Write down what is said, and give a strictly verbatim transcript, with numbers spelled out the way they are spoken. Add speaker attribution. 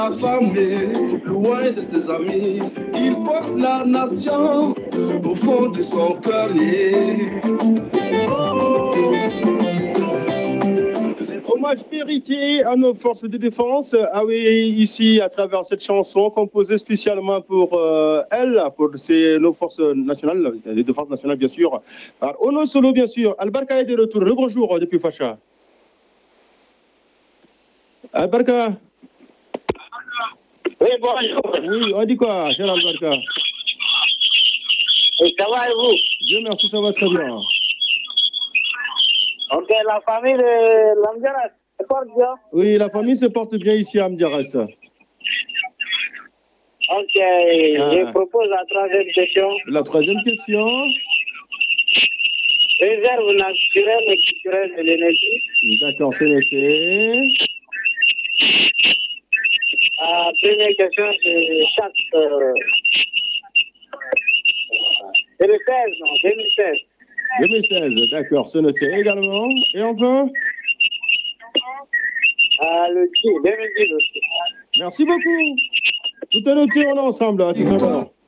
Speaker 1: Affamé, loin de ses amis, il porte la nation au fond de son cœur.
Speaker 2: Hommage mérité à nos forces de défense. Ah oui, ici, à travers cette chanson composée spécialement pour euh, elle, pour ces, nos forces nationales, les défenses nationales, bien sûr. Alors, Ono Solo, bien sûr. Albarka est de retour. Le bonjour depuis Facha. Albarka.
Speaker 3: Oui, bonjour.
Speaker 2: Oui, on dit quoi, cher Albarka?
Speaker 3: Et ça va et vous?
Speaker 2: Dieu merci, ça va très bien.
Speaker 3: Ok, la famille de l'Amdiaras se porte bien?
Speaker 2: Oui, la famille se porte bien ici à Amdiaras.
Speaker 3: Ok, ah. Je propose la troisième question.
Speaker 2: La troisième question.
Speaker 3: Réserve naturelle et culturelle de l'énergie.
Speaker 2: D'accord, c'est noté.
Speaker 3: La première question, c'est chaque... Euh, c'est le seize, non, deux mille seize.
Speaker 2: deux mille seize, d'accord, c'est noté également. Et enfin
Speaker 3: euh, Le dix, deux mille dix aussi.
Speaker 2: Merci beaucoup. Tout est noté, on est ensemble, à tout à l'heure.